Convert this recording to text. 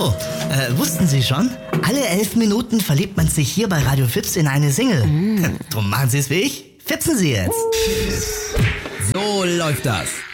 So, wussten Sie schon? Alle 11 Minuten verliebt man sich hier bei Radio Fips in eine Single. Drum machen Sie es wie ich. Fipsen Sie jetzt. So läuft das.